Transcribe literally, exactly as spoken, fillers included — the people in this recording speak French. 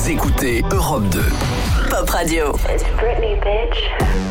Vous écoutez Europe deux. Pop Radio. It's Britney, bitch.